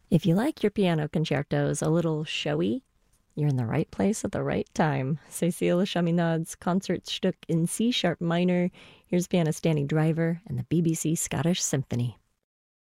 If you like your piano concertos a little showy, you're in the right place at the right time. Cécile Chaminade's Concertstück in C sharp minor. Here's pianist Danny Driver and the BBC Scottish Symphony.